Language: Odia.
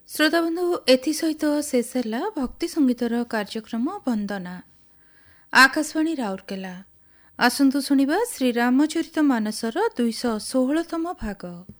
ଶ୍ରୋତାବନ୍ଧୁ ଏଥିସହିତ ଶେଷ ହେଲା ଭକ୍ତି ସଙ୍ଗୀତର କାର୍ଯ୍ୟକ୍ରମ ବନ୍ଦନା। ଆକାଶବାଣୀ ରାଉରକେଲା। ଆସନ୍ତୁ ଶୁଣିବା ଶ୍ରୀରାମଚରିତ ମାନସର 216ତମ ଭାଗ।